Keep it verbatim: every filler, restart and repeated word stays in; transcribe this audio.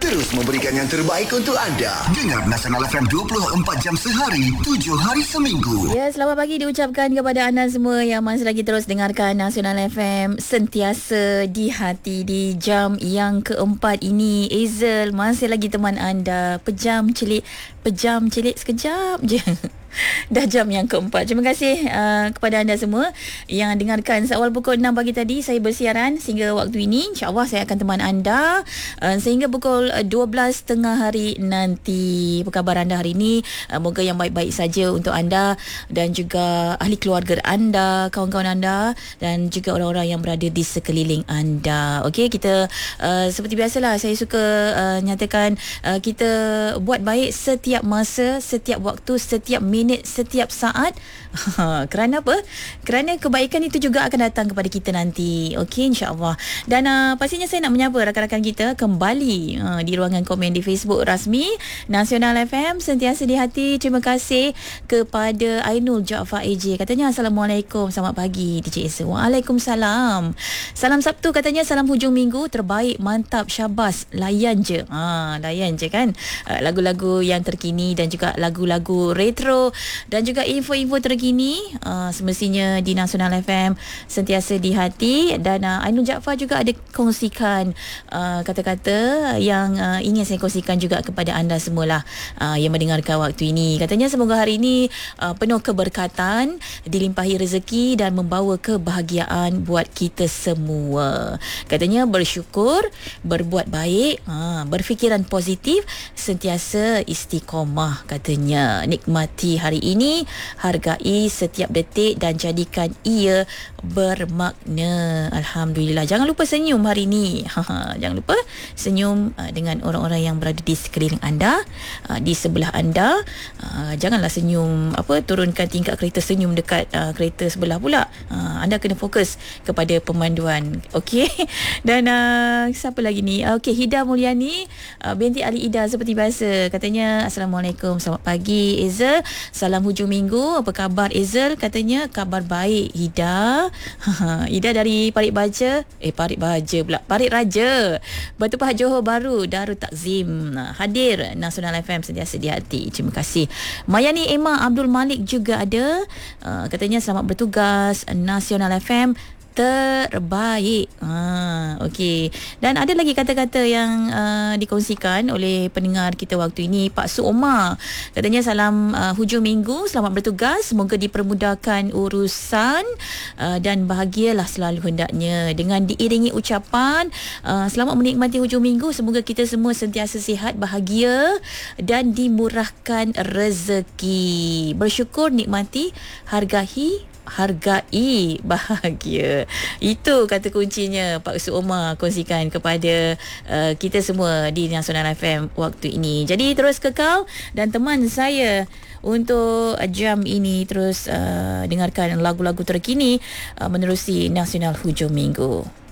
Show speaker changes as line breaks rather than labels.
terus memberikan yang terbaik untuk anda. Dengar Nasional F M dua puluh empat jam sehari, tujuh hari seminggu.
Ya, selamat pagi diucapkan kepada anda semua yang masih lagi terus dengarkan Nasional F M sentiasa di hati di jam yang keempat ini. Hazel masih lagi teman anda. Pejam celik, pejam celik sekejap je. Dah jam yang keempat. Terima kasih uh, kepada anda semua yang dengarkan seawal pukul enam pagi tadi. Saya bersiaran sehingga waktu ini. InsyaAllah saya akan teman anda uh, sehingga pukul dua belas tiga puluh hari nanti. Apa khabar anda hari ini? Uh, moga yang baik-baik saja untuk anda dan juga ahli keluarga anda, kawan-kawan anda dan juga orang-orang yang berada di sekeliling anda. Okey, kita uh, seperti biasalah saya suka uh, nyatakan uh, kita buat baik setiap masa, setiap waktu, setiap minit, setiap saat. Kerana apa? Kerana kebaikan itu juga akan datang kepada kita nanti. Okey, insya-Allah. Dan uh, pastinya saya nak menyapa rakan-rakan kita kembali uh, di ruangan komen di Facebook rasmi Nasional F M sentiasa di hati. Terima kasih kepada Ainul Jaafar A J. Katanya Assalamualaikum, selamat pagi D J Esa. Waalaikumsalam. Salam Sabtu katanya, salam hujung minggu terbaik, mantap, syabas, layan je. Ha, layan je kan. Uh, lagu-lagu yang terkini dan juga lagu-lagu retro dan juga info-info terkini uh, semestinya di Nasional F M sentiasa di hati. Dan uh, Ainul Jaafar juga ada kongsikan uh, kata-kata yang uh, ingin saya kongsikan juga kepada anda semualah uh, yang mendengarkan waktu ini. Katanya semoga hari ini uh, penuh keberkatan, dilimpahi rezeki dan membawa kebahagiaan buat kita semua. Katanya bersyukur, berbuat baik, uh, berfikiran positif, sentiasa istiqomah. Katanya nikmati hari ini, hargai setiap detik dan jadikan ia bermakna. Alhamdulillah. Jangan lupa senyum hari ini. Jangan lupa senyum uh, dengan orang-orang yang berada di sekeliling anda, uh, di sebelah anda. Uh, janganlah senyum apa turunkan tingkat kereta senyum dekat uh, kereta sebelah pula. Uh, anda kena fokus kepada pemanduan. Okey. Dan uh, siapa lagi ni? Okey, Hida Mulyani uh, binti Ali Ida seperti biasa. Katanya Assalamualaikum, selamat pagi Hazel. Salam hujung minggu. Apa khabar Hazel? Katanya khabar baik Hida. Ida dari Parit Baja. Eh Parit Baja pula. Parit Raja. Batu Pahat Johor Baru, Darul Takzim. Hadir Nasional F M sentiasa di hati. Terima kasih. Mayani Emma Abdul Malik juga ada. Uh, katanya selamat bertugas Nasional F M terbaik. Ha, okey. Dan ada lagi kata-kata yang uh, dikongsikan oleh pendengar kita waktu ini, Pak Su Omar. Katanya salam uh, hujung minggu, selamat bertugas, semoga dipermudahkan urusan uh, dan bahagialah selalu hendaknya. Dengan diiringi ucapan uh, selamat menikmati hujung minggu, semoga kita semua sentiasa sihat, bahagia dan dimurahkan rezeki. Bersyukur, nikmati, hargai, hargai, bahagia. Itu kata kuncinya Pak Su Omar kongsikan kepada uh, kita semua di Nasional F M waktu ini. Jadi terus kekal dan teman saya untuk jam ini terus uh, dengarkan lagu-lagu terkini uh, menerusi Nasional Hujung Minggu.